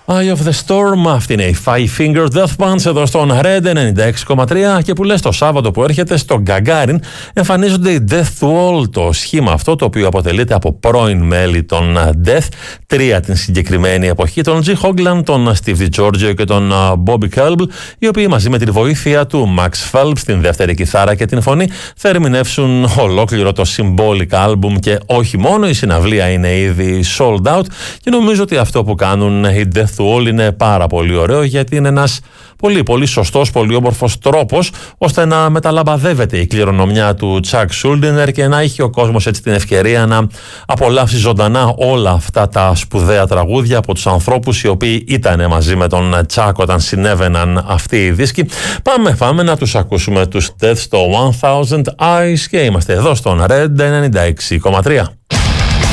Eye of the Storm, αυτή είναι η Five Finger Death Punch εδώ στον Red 96,3 και που λες το Σάββατο που έρχεται στο Gagarin εμφανίζονται οι Death Wall, το σχήμα αυτό το οποίο αποτελείται από πρώην μέλη των Death, τρία την συγκεκριμένη εποχή, τον G. Hoglan, τον Steve DiGiorgio και τον Bobby Kelble, οι οποίοι μαζί με τη βοήθεια του Max Phelps στην δεύτερη κιθάρα και την φωνή θα ερμηνεύσουν ολόκληρο το Symbolic album και όχι μόνο, η συναυλία είναι ήδη sold out και νομίζω ότι αυτό που κάνουν οι Death Wall είναι πάρα πολύ ωραίο, γιατί είναι ένας πολύ πολύ σωστός, πολύ όμορφος τρόπος ώστε να μεταλαμπαδεύεται η κληρονομιά του Chuck Schuldiner και να έχει ο κόσμος έτσι την ευκαιρία να απολαύσει ζωντανά όλα αυτά τα σπουδαία τραγούδια από τους ανθρώπους οι οποίοι ήταν μαζί με τον Chuck όταν συνέβαιναν αυτοί οι δίσκοι. Πάμε να τους ακούσουμε τους Death στο 1000 Eyes και είμαστε εδώ στον Red 96,3.